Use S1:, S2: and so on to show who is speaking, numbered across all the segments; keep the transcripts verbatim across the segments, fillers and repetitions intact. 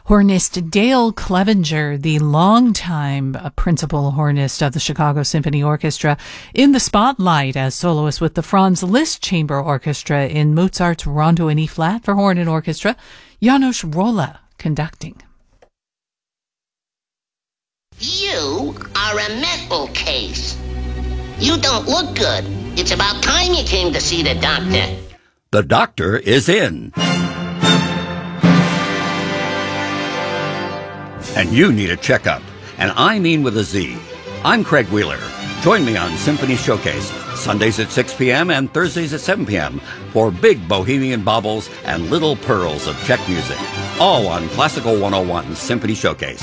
S1: Hornist Dale Clevenger, the longtime uh, principal hornist of the Chicago Symphony Orchestra, in the spotlight as soloist with the Franz Liszt Chamber Orchestra in Mozart's Rondo in E-flat for horn and orchestra. Janos Rolla conducting.
S2: You are a mental case. You don't look good. It's about time you came to see the doctor.
S3: The doctor is in. And you need a checkup, and I mean with a Z. I'm Craig Wheeler. Join me on Symphony Showcase, Sundays at six p.m. and Thursdays at seven p.m. for big bohemian baubles and little pearls of Czech music, all on Classical one oh one Symphony Showcase.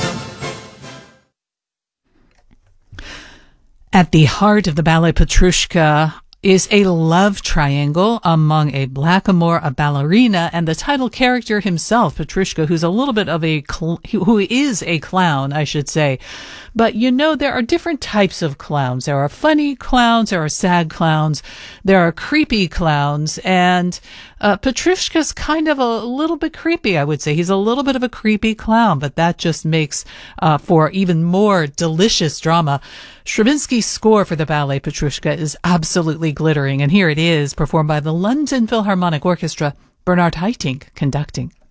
S1: At the heart of the ballet Petrushka is a love triangle among a blackamoor, a ballerina, and the title character himself, Petrushka, who's a little bit of a, cl- who is a clown, I should say. But you know, there are different types of clowns. There are funny clowns, there are sad clowns, there are creepy clowns, and uh, Petrushka's kind of a little bit creepy, I would say. He's a little bit of a creepy clown, but that just makes uh, for even more delicious drama. Stravinsky's score for the ballet Petrushka is absolutely glittering, and here it is, performed by the London Philharmonic Orchestra, Bernard Haitink conducting.